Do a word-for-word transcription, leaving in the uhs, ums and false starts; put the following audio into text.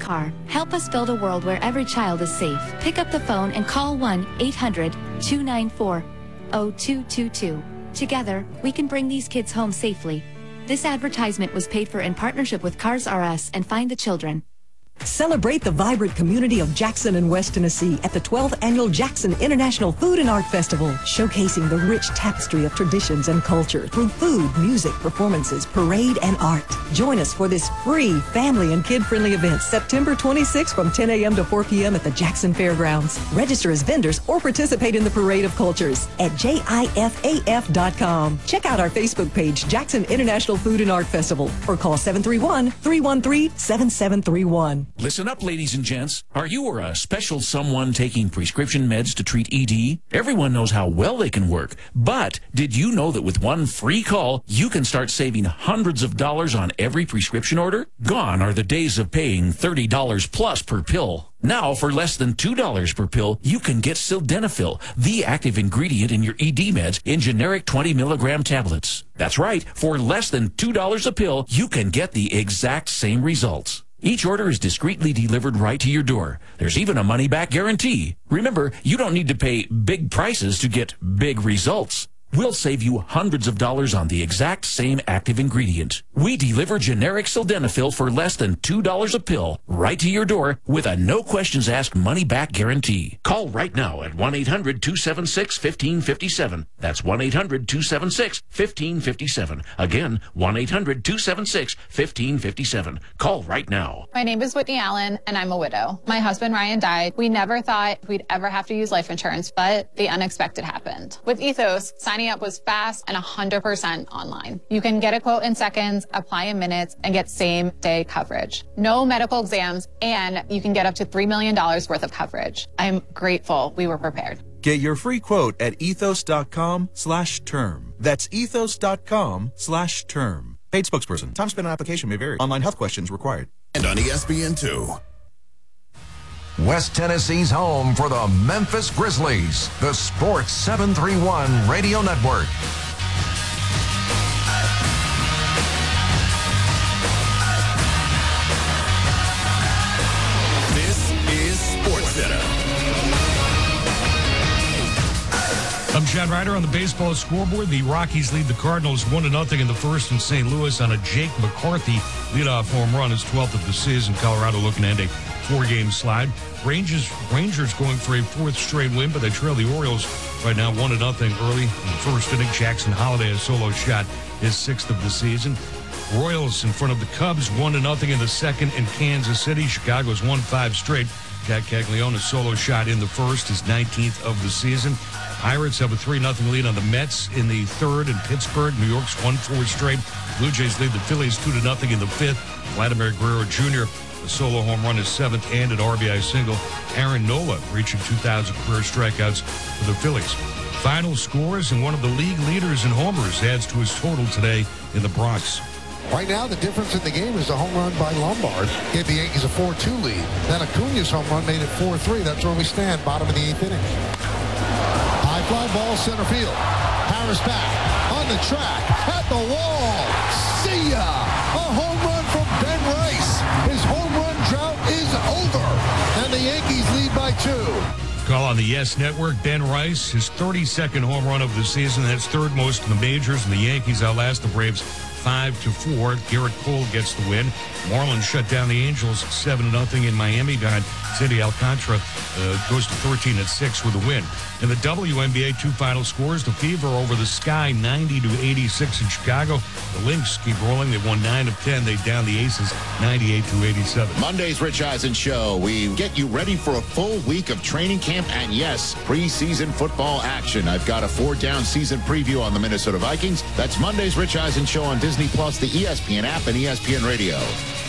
car. Help us build a world where every child is safe. Pick up the phone and call one eight hundred two nine four zero two two two. Together, we can bring these kids home safely. This advertisement was paid for in partnership with Cars R Us and Find the Children. Celebrate the vibrant community of Jackson and West Tennessee at the twelfth Annual Jackson International Food and Art Festival, showcasing the rich tapestry of traditions and culture through food, music, performances, parade, and art. Join us for this free family and kid-friendly event September twenty-sixth from ten a.m. to four p.m. at the Jackson Fairgrounds. Register as vendors or participate in the Parade of Cultures at J I F A F dot com. Check out our Facebook page, Jackson International Food and Art Festival, or call seven three one, three one three, seven seven three one. Listen up, ladies and gents. Are you or a special someone taking prescription meds to treat E D? Everyone knows how well they can work. But did you know that with one free call, you can start saving hundreds of dollars on every prescription order? Gone are the days of paying thirty dollars plus per pill. Now, for less than two dollars per pill, you can get Sildenafil, the active ingredient in your E D meds, in generic twenty milligram tablets. That's right. For less than two dollars a pill, you can get the exact same results. Each order is discreetly delivered right to your door. There's even a money-back guarantee. Remember, you don't need to pay big prices to get big results. We'll save you hundreds of dollars on the exact same active ingredient. We deliver generic Sildenafil for less than two dollars a pill right to your door with a no-questions-asked money-back guarantee. Call right now at one eight hundred two seven six one five five seven. That's one eight hundred two seven six one five five seven. Again, one eight hundred two seven six one five five seven. Call right now. My name is Whitney Allen, and I'm a widow. My husband, Ryan, died. We never thought we'd ever have to use life insurance, but the unexpected happened. With Ethos, signing up was fast and one hundred percent online. You can get a quote in seconds, apply in minutes, and get same-day coverage. No medical exams, and you can get up to three million dollars worth of coverage. I'm grateful we were prepared. Get your free quote at ethos.com slash term. That's ethos.com slash term. Paid spokesperson. Time spent on application may vary. Online health questions required. And on E S P N two. West Tennessee's home for the Memphis Grizzlies, the Sports seven thirty-one Radio Network. This is SportsCenter. I'm Chad Ryder on the baseball scoreboard. The Rockies lead the Cardinals one to nothing in the first in Saint Louis on a Jake McCarthy leadoff home run, his twelfth of the season. Colorado looking to end a four-game slide. Rangers Rangers going for a fourth straight win, but they trail the Orioles right now one to nothing early in the first inning. Jackson Holiday, a solo shot, his sixth of the season. Royals in front of the Cubs one to nothing in the second in Kansas City. Chicago's won five straight. Jack Caglione, a solo shot in the first, his nineteenth of the season. Pirates have a three nothing lead on the Mets in the third in Pittsburgh. New York's won four straight. Blue Jays lead the Phillies two to nothing in the fifth. Vladimir Guerrero Junior, a solo home run, his seventh, and an R B I single. Aaron Nola reaching two thousand career strikeouts for the Phillies. Final scores, and one of the league leaders in homers adds to his total today in the Bronx. Right now, the difference in the game is the home run by Lombard. Gave the Yankees a four two lead. Then Acuna's home run made it four three. That's where we stand, bottom of the eighth inning. High fly ball, center field. Harris back, on the track, at the wall. See ya! A home run from Ben Rice. His home run drought is over. And the Yankees lead by two. Call on the Yes Network. Ben Rice, his thirty-second home run of the season. That's third most in the majors. And the Yankees outlast the Braves five to four. Garrett Cole gets the win. Marlins shut down the Angels seven to nothing in Miami behind City Alcantara. Uh, goes to thirteen at six with a win. In the W N B A, two final scores. The Fever over the Sky, ninety to eighty-six in Chicago. The Lynx keep rolling. They won nine of ten. They down the Aces, ninety-eight to eighty-seven. Monday's Rich Eisen Show. We get you ready for a full week of training camp and, yes, preseason football action. I've got a four-down season preview on the Minnesota Vikings. That's Monday's Rich Eisen Show on Disney Plus, the E S P N app, and E S P N Radio.